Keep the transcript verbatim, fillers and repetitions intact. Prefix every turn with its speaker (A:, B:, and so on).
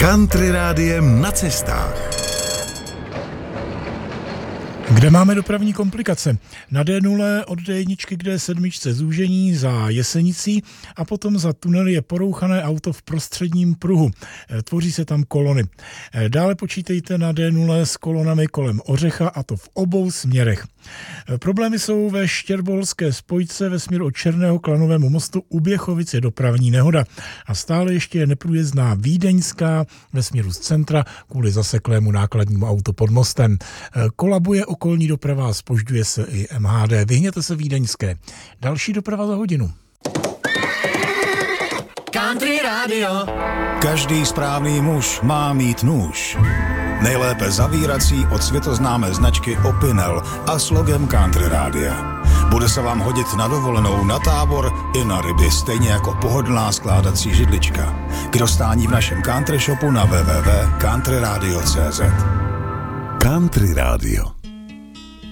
A: Country rádiem na cestách.
B: Kde máme dopravní komplikace? Na D nula od D jedna k D sedm zúžení za Jesenicí a potom za tunely je porouchané auto v prostředním pruhu. Tvoří se tam kolony. Dále počítejte na D nula s kolonami kolem Ořecha, a to v obou směrech. Problémy jsou ve Štěrboholské spojce ve směru od Černého k Lanovému mostu. U Běchovic je dopravní nehoda. A stále ještě je neprůjezdná Vídeňská ve směru z centra kvůli zaseklému nákladnímu autu pod mostem. Kolabuje okolní doprava a zpožďuje se i M H D. Vyhněte se Vídeňské. Další doprava za hodinu.
C: Country Radio.
D: Každý správný muž má mít nůž. Nejlépe zavírací od světoznámé značky Opinel a s logem Country Rádia. Bude se vám hodit na dovolenou, na tábor i na ryby, stejně jako pohodlná skládací židlička. K dostání v našem country shopu na w w w tečka country radio tečka c z.
A: Country rádio.